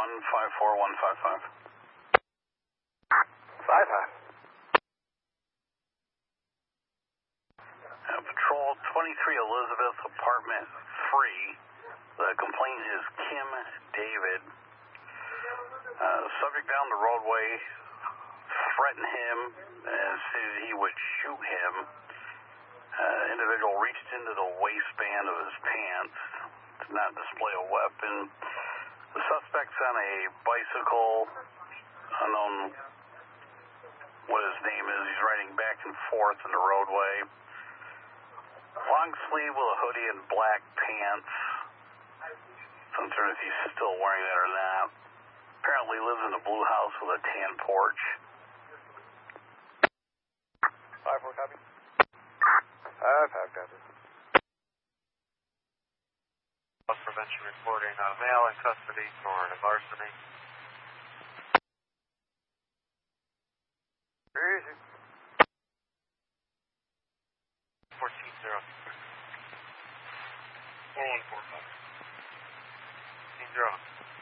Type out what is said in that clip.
Patrol 23 Elizabeth, apartment 3. The complaint is Kim David. Subject down the roadway threatened him and stated he would shoot him. Individual reached into the waistband of his pants, did not display a weapon. The suspect's on a bicycle, unknown what his name is. He's riding back and forth in the roadway. Long sleeve with a hoodie and black pants. I'm uncertain if he's still wearing that or not. Apparently lives in a blue house with a tan porch. 5-4 copy. 5 copy. Loss prevention reporting male in custody for larceny. Easy. 14-0. 4145. 14-0.